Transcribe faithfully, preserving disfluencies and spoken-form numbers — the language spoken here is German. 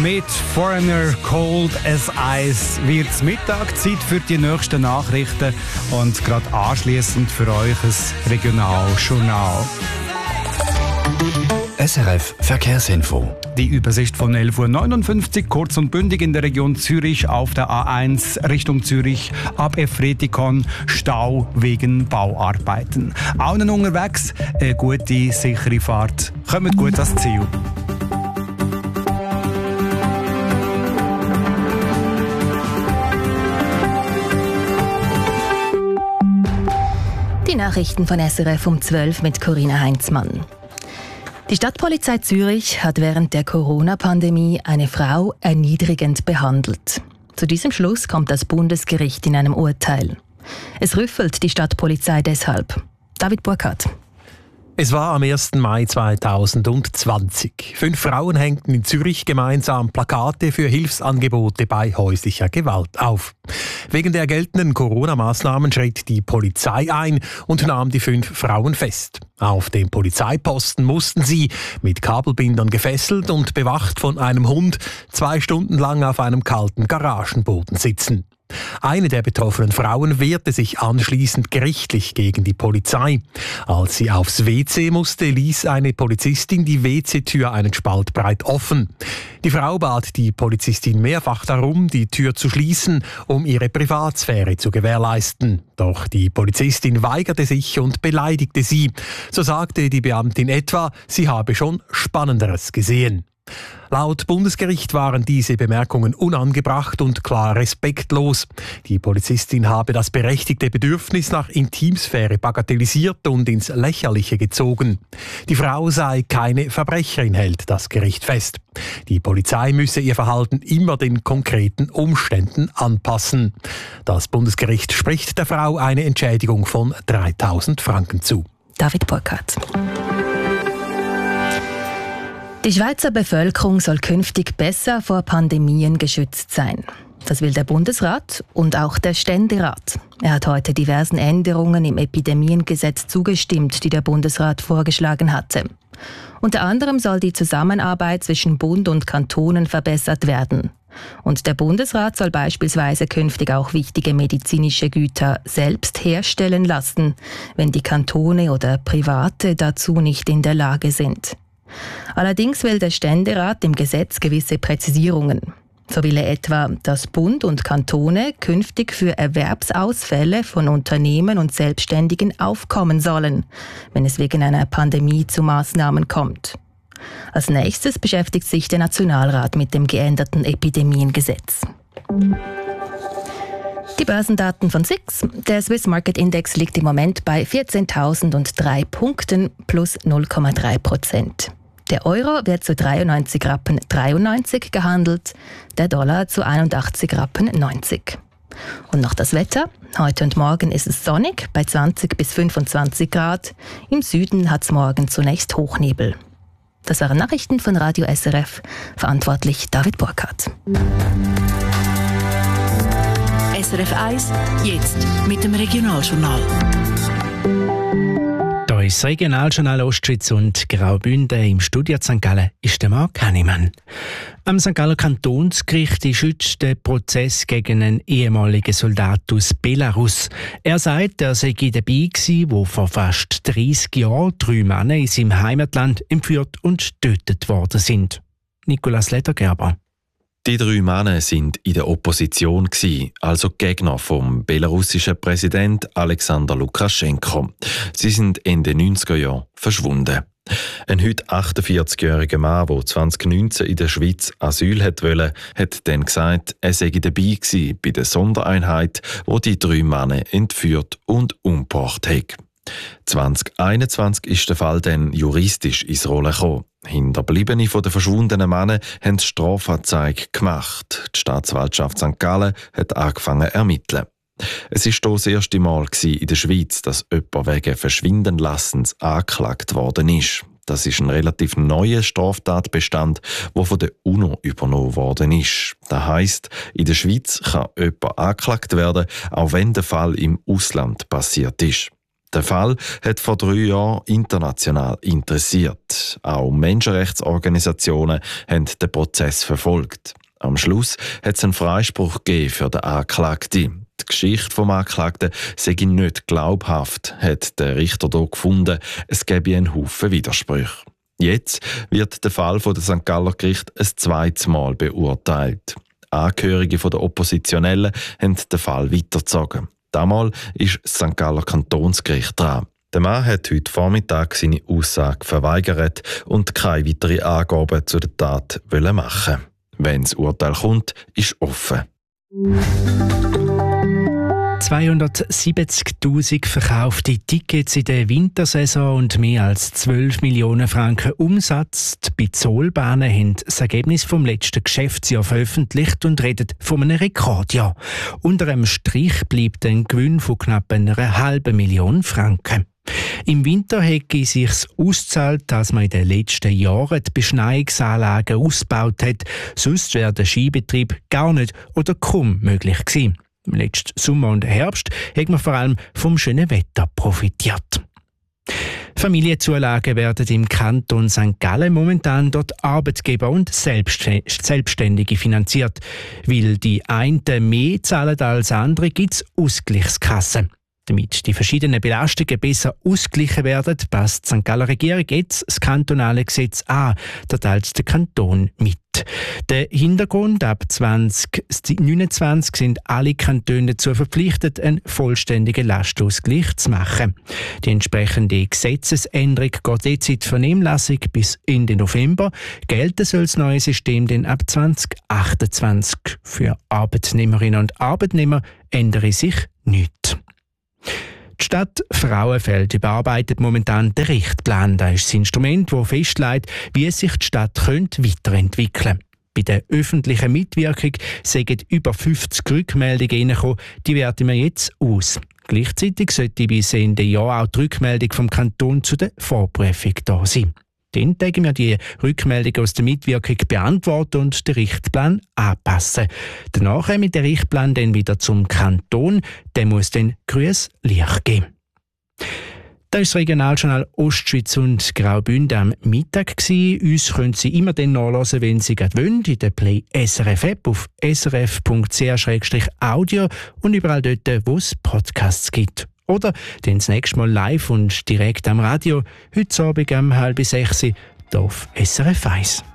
mit Foreigner Cold as Ice wird's Mittagszeit für die nächsten Nachrichten und gerade anschliessend für euch ein Regionaljournal. S R F Verkehrsinfo. Die Übersicht von elf Uhr neunundfünfzig, kurz und bündig in der Region Zürich auf der A eins Richtung Zürich ab Efretikon, Stau wegen Bauarbeiten. Allen unterwegs eine gute, sichere Fahrt. Kommt gut ans Ziel. Die Nachrichten von S R F um zwölf mit Corinna Heinzmann. Die Stadtpolizei Zürich hat während der Corona-Pandemie eine Frau erniedrigend behandelt. Zu diesem Schluss kommt das Bundesgericht in einem Urteil. Es rüffelt die Stadtpolizei deshalb. David Burkhardt. Es war am ersten Mai zweitausendzwanzig. Fünf Frauen hängten in Zürich gemeinsam Plakate für Hilfsangebote bei häuslicher Gewalt auf. Wegen der geltenden Corona-Maßnahmen schritt die Polizei ein und nahm die fünf Frauen fest. Auf dem Polizeiposten mussten sie, mit Kabelbindern gefesselt und bewacht von einem Hund, zwei Stunden lang auf einem kalten Garagenboden sitzen. Eine der betroffenen Frauen wehrte sich anschließend gerichtlich gegen die Polizei. Als sie aufs W C musste, ließ eine Polizistin die W C-Tür einen Spalt breit offen. Die Frau bat die Polizistin mehrfach darum, die Tür zu schließen, um ihre Privatsphäre zu gewährleisten. Doch die Polizistin weigerte sich und beleidigte sie. So sagte die Beamtin etwa, sie habe schon Spannenderes gesehen. Laut Bundesgericht waren diese Bemerkungen unangebracht und klar respektlos. Die Polizistin habe das berechtigte Bedürfnis nach Intimsphäre bagatellisiert und ins Lächerliche gezogen. Die Frau sei keine Verbrecherin, hält das Gericht fest. Die Polizei müsse ihr Verhalten immer den konkreten Umständen anpassen. Das Bundesgericht spricht der Frau eine Entschädigung von dreitausend Franken zu. David Burkhardt. Die Schweizer Bevölkerung soll künftig besser vor Pandemien geschützt sein. Das will der Bundesrat und auch der Ständerat. Er hat heute diversen Änderungen im Epidemiengesetz zugestimmt, die der Bundesrat vorgeschlagen hatte. Unter anderem soll die Zusammenarbeit zwischen Bund und Kantonen verbessert werden. Und der Bundesrat soll beispielsweise künftig auch wichtige medizinische Güter selbst herstellen lassen, wenn die Kantone oder Private dazu nicht in der Lage sind. Allerdings will der Ständerat im Gesetz gewisse Präzisierungen. So will er etwa, dass Bund und Kantone künftig für Erwerbsausfälle von Unternehmen und Selbstständigen aufkommen sollen, wenn es wegen einer Pandemie zu Maßnahmen kommt. Als nächstes beschäftigt sich der Nationalrat mit dem geänderten Epidemiengesetz. Die Börsendaten von S I X. Der Swiss Market Index liegt im Moment bei vierzehntausenddrei Punkten plus null Komma drei Prozent. Der Euro wird zu dreiundneunzig Rappen dreiundneunzig gehandelt, der Dollar zu einundachtzig Rappen neunzig. Und noch das Wetter. Heute und morgen ist es sonnig bei zwanzig bis fünfundzwanzig Grad. Im Süden hat es morgen zunächst Hochnebel. Das waren Nachrichten von Radio S R F. Verantwortlich David Burkhardt. S R F eins, jetzt mit dem Regionaljournal. Da ist das Regionaljournal Ostschweiz und Graubünden. Im Studio Sankt Gallen ist der Marc Hannemann. Am Sankt Galler Kantonsgericht ist heute der Prozess gegen einen ehemaligen Soldat aus Belarus. Er sagt, er sei dabei gewesen, wo vor fast dreissig Jahren drei Männer in seinem Heimatland entführt und getötet worden sind. Nicolas Ledergerber. Die drei Männer sind in der Opposition gewesen, also Gegner vom belarussischen Präsident Alexander Lukaschenko. Sie sind Ende neunziger Jahre verschwunden. Ein heute achtundvierzigjähriger Mann, der zwanzig neunzehn in der Schweiz Asyl wollte, hat dann gesagt, er sei dabei gewesen bei der Sondereinheit, wo die drei Männer entführt und umgebracht hat. zwanzig einundzwanzig ist der Fall dann juristisch ins Rollen gekommen. Hinterbliebene von den verschwundenen Männern haben Strafanzeige gemacht. Die Staatsanwaltschaft Sankt Gallen hat angefangen zu ermitteln. Es war hier das erste Mal in der Schweiz, dass jemand wegen Verschwindenlassens angeklagt worden ist. Das ist ein relativ neuer Straftatbestand, der von der UNO übernommen worden ist. Das heisst, in der Schweiz kann jemand angeklagt werden, auch wenn der Fall im Ausland passiert ist. Der Fall hat vor drei Jahren international interessiert. Auch Menschenrechtsorganisationen haben den Prozess verfolgt. Am Schluss hat es einen Freispruch gegeben für den Anklagten. Die Geschichte des Anklagten sei nicht glaubhaft, hat der Richter hier gefunden. Es gäbe einen Haufen Widersprüche. Jetzt wird der Fall von der Sankt Galler Gericht ein zweites Mal beurteilt. Angehörige der Oppositionellen haben den Fall weitergezogen. Damals ist das Sankt Galler Kantonsgericht dran. Der Mann hat heute Vormittag seine Aussage verweigert und keine weiteren Angaben zu der Tat machen. Wenn das Urteil kommt, ist offen. zweihundertsiebzigtausend verkaufte Tickets in der Wintersaison und mehr als zwölf Millionen Franken Umsatz. Die Bizolbahnen haben das Ergebnis vom letzten Geschäftsjahr veröffentlicht und reden von einem Rekordjahr. Unter einem Strich bleibt ein Gewinn von knapp einer halben Million Franken. Im Winter hätte es sich ausgezahlt, dass man in den letzten Jahren die Beschneiungsanlagen ausgebaut hat. Sonst wäre der Skibetrieb gar nicht oder kaum möglich gewesen. Im letzten Sommer und Herbst hat man vor allem vom schönen Wetter profitiert. Familienzulagen werden im Kanton Sankt Gallen momentan dort Arbeitgeber und Selbstständige finanziert. Weil die einen mehr zahlen als andere, gibt es Ausgleichskassen. Damit die verschiedenen Belastungen besser ausgeglichen werden, passt die Sankt Galler Regierung jetzt das kantonale Gesetz an. Da teilt der Kanton mit. Der Hintergrund: ab zwanzig neunundzwanzig sind alle Kantone dazu verpflichtet, einen vollständigen Lastenausgleich zu machen. Die entsprechende Gesetzesänderung geht jetzt in die Vernehmlassung bis Ende November. Gelten soll das neue System dann ab zwanzig achtundzwanzig. Für Arbeitnehmerinnen und Arbeitnehmer ändere sich nichts. Die Stadt Frauenfeld überarbeitet momentan den Richtplan. Das ist das Instrument, das festlegt, wie sich die Stadt weiterentwickeln könnte. Bei der öffentlichen Mitwirkung sind über fünfzig Rückmeldungen reingekommen. Die werten wir jetzt aus. Gleichzeitig sollte bis Ende Jahr auch die Rückmeldung vom Kanton zu der Vorprüfung da sein. Dann werden wir die Rückmeldung aus der Mitwirkung beantworten und den Richtplan anpassen. Danach kommt der Richtplan dann wieder zum Kanton. Der muss dann grünes Licht geben. Das war das Regionaljournal Ostschweiz und Graubünden am Mittag. Uns können Sie immer dann nachhören, wenn Sie gerade wollen, in der Play S R F App auf s r f punkt c h slash audio und überall dort, wo es Podcasts gibt. Oder dann das nächste Mal live und direkt am Radio, heute Abend um halb sechs hier auf S R F eins.